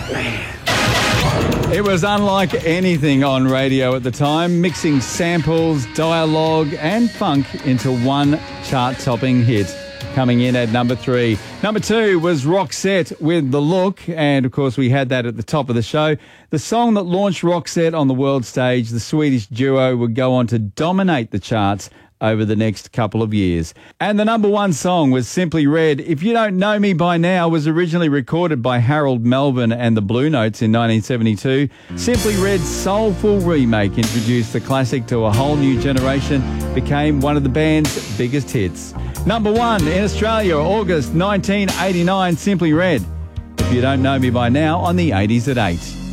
It was unlike anything on radio at the time, mixing samples, dialogue and funk into one chart-topping hit. Coming in at number 3. Number 2 was Roxette with The Look, and of course we had that at the top of the show. The song that launched Roxette on the world stage, the Swedish duo would go on to dominate the charts over the next couple of years. And the number 1 song was Simply Red. If You Don't Know Me By Now was originally recorded by Harold Melvin and the Blue Notes in 1972. Simply Red's soulful remake introduced the classic to a whole new generation, became one of the band's biggest hits. Number 1 in Australia, August 1989, Simply Red. If You Don't Know Me By Now on the 80s at 8.